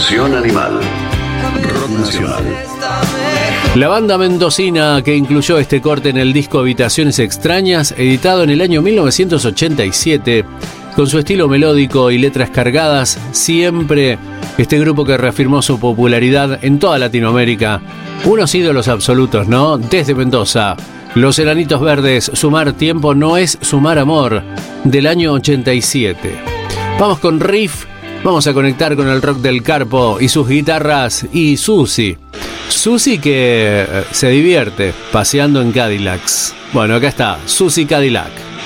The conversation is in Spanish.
Conexión Animal. Rock Nacional. La banda mendocina que incluyó este corte en el disco Habitaciones Extrañas, editado en el año 1987, con su estilo melódico y letras cargadas, siempre este grupo que reafirmó su popularidad en toda Latinoamérica. Unos ídolos absolutos, ¿no? Desde Mendoza, Los Enanitos Verdes, Sumar Tiempo no es sumar amor, del año 87. Vamos con riff, vamos a conectar con el rock del Carpo y sus guitarras y Susi. Susi que se divierte paseando en Cadillacs. Bueno, acá está, Susi Cadillac.